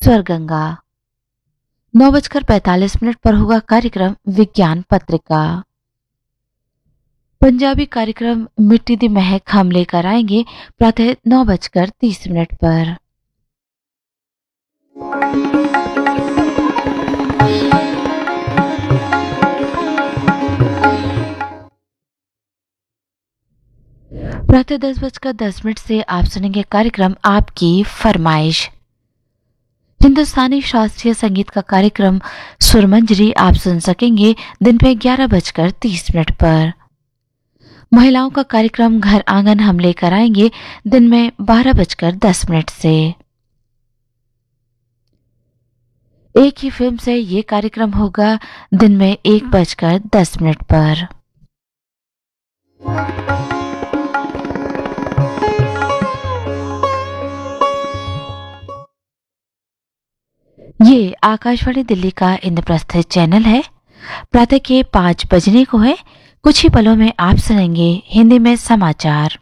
स्वर गंगा। 9:45 पर होगा कार्यक्रम विज्ञान पत्रिका। पंजाबी कार्यक्रम मिट्टी दी महक हम लेकर आएंगे प्रातः 9:30 पर। प्रातः 10:10 से आप सुनेंगे कार्यक्रम आपकी फरमाइश। हिंदुस्तानी शास्त्रीय संगीत का कार्यक्रम सुरमंजरी आप सुन सकेंगे दिन में 11:30 पर। महिलाओं का कार्यक्रम घर आंगन हम लेकर आएंगे दिन में 12:10 से। एक ही फिल्म से ये कार्यक्रम होगा दिन में 1:10 पर। ये आकाशवाणी दिल्ली का इंद्रप्रस्थ चैनल है। प्रातः के 5 बजने को है। कुछ ही पलों में आप सुनेंगे हिंदी में समाचार।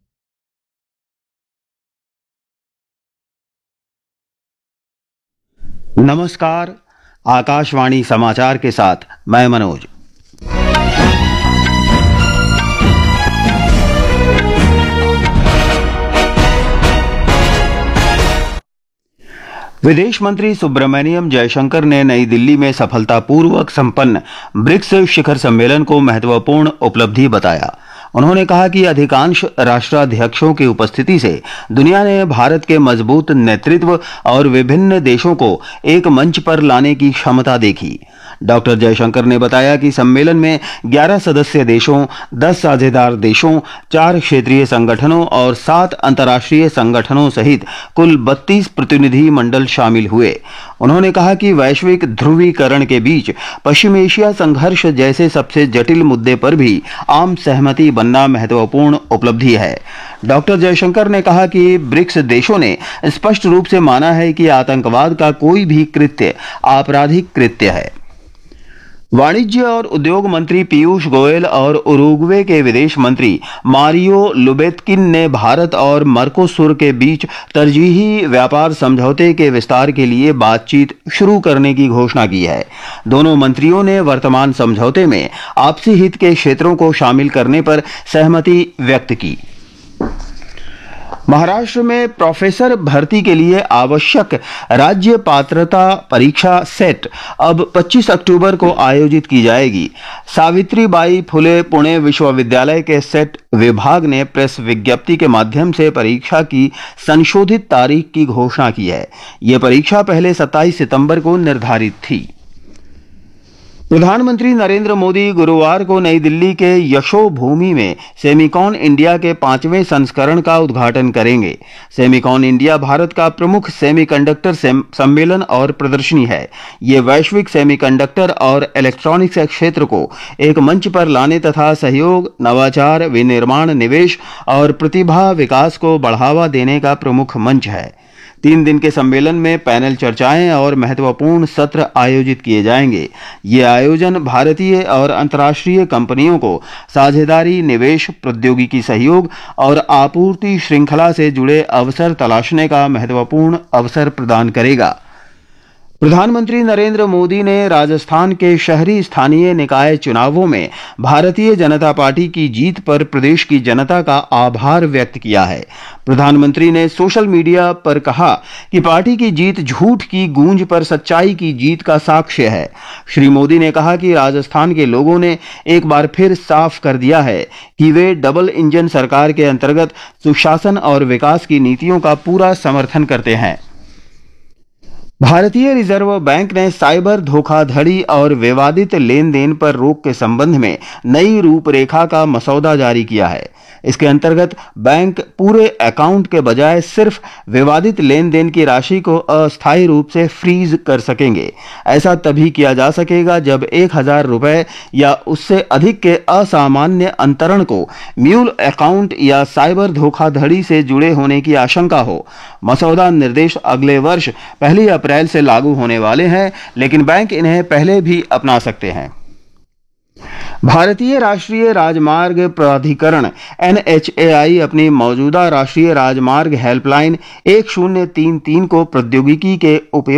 नमस्कार, आकाशवाणी समाचार के साथ मैं मनोज। विदेश मंत्री सुब्रमण्यम जयशंकर ने नई दिल्ली में सफलतापूर्वक संपन्न ब्रिक्स शिखर सम्मेलन को महत्वपूर्ण उपलब्धि बताया। उन्होंने कहा कि अधिकांश राष्ट्राध्यक्षों की उपस्थिति से दुनिया ने भारत के मजबूत नेतृत्व और विभिन्न देशों को एक मंच पर लाने की क्षमता देखी। डॉक्टर जयशंकर ने बताया कि सम्मेलन में 11 सदस्य देशों, 10 साझेदार देशों, 4 क्षेत्रीय संगठनों और 7 अंतर्राष्ट्रीय संगठनों सहित कुल 32 प्रतिनिधि मंडल शामिल हुए। उन्होंने कहा कि वैश्विक ध्रुवीकरण के बीच पश्चिम एशिया संघर्ष जैसे सबसे जटिल मुद्दे पर भी आम सहमति बनना महत्वपूर्ण उपलब्धि है। डॉक्टर जयशंकर ने कहा कि ब्रिक्स देशों ने स्पष्ट रूप से माना है कि आतंकवाद का कोई भी कृत्य आपराधिक कृत्य है। वाणिज्य और उद्योग मंत्री पीयूष गोयल और उरुग्वे के विदेश मंत्री मारियो लुबेत्किन ने भारत और मर्कोसुर के बीच तरजीही व्यापार समझौते के विस्तार के लिए बातचीत शुरू करने की घोषणा की है। दोनों मंत्रियों ने वर्तमान समझौते में आपसी हित के क्षेत्रों को शामिल करने पर सहमति व्यक्त की। महाराष्ट्र में प्रोफेसर भर्ती के लिए आवश्यक राज्य पात्रता परीक्षा सेट अब 25 अक्टूबर को आयोजित की जाएगी। सावित्रीबाई फुले पुणे विश्वविद्यालय के सेट विभाग ने प्रेस विज्ञप्ति के माध्यम से परीक्षा की संशोधित तारीख की घोषणा की है। यह परीक्षा पहले 27 सितंबर को निर्धारित थी। प्रधानमंत्री नरेंद्र मोदी गुरुवार को नई दिल्ली के यशोभूमि में सेमिकॉन इंडिया के 5वें संस्करण का उद्घाटन करेंगे। सेमिकॉन इंडिया भारत का प्रमुख सेमीकंडक्टर सम्मेलन और प्रदर्शनी है। ये वैश्विक सेमीकंडक्टर और इलेक्ट्रॉनिक्स क्षेत्र को एक मंच पर लाने तथा सहयोग, नवाचार, विनिर्माण, निवेश और प्रतिभा विकास को बढ़ावा देने का प्रमुख मंच है। 3 दिन के सम्मेलन में पैनल चर्चाएं और महत्वपूर्ण सत्र आयोजित किए जाएंगे। ये आयोजन भारतीय और अंतर्राष्ट्रीय कंपनियों को साझेदारी, निवेश, प्रौद्योगिकी सहयोग और आपूर्ति श्रृंखला से जुड़े अवसर तलाशने का महत्वपूर्ण अवसर प्रदान करेगा। प्रधानमंत्री नरेंद्र मोदी ने राजस्थान के शहरी स्थानीय निकाय चुनावों में भारतीय जनता पार्टी की जीत पर प्रदेश की जनता का आभार व्यक्त किया है। प्रधानमंत्री ने सोशल मीडिया पर कहा कि पार्टी की जीत झूठ की गूंज पर सच्चाई की जीत का साक्ष्य है। श्री मोदी ने कहा कि राजस्थान के लोगों ने एक बार फिर साफ कर दिया है कि वे डबल इंजन सरकार के अंतर्गत सुशासन और विकास की नीतियों का पूरा समर्थन करते हैं। भारतीय रिजर्व बैंक ने साइबर धोखाधड़ी और विवादित लेन देन पर रोक के संबंध में नई रूपरेखा का मसौदा जारी किया है। इसके अंतर्गत बैंक पूरे अकाउंट के बजाय सिर्फ विवादित लेन देन की राशि को अस्थायी रूप से फ्रीज कर सकेंगे। ऐसा तभी किया जा सकेगा जब 1000 रुपए या उससे अधिक के असामान्य अंतरण को म्यूल अकाउंट या साइबर धोखाधड़ी से जुड़े होने की आशंका हो। मसौदा निर्देश अगले वर्ष 1 अप्रैल से लागू होने वाले हैं, लेकिन बैंक इन्हें पहले भी अपना सकते हैं। भारतीय राष्ट्रीय राजमार्ग प्राधिकरण NHAI अपनी मौजूदा राष्ट्रीय राजमार्ग हेल्पलाइन 1033 को प्रौद्योगिकी के उपयोग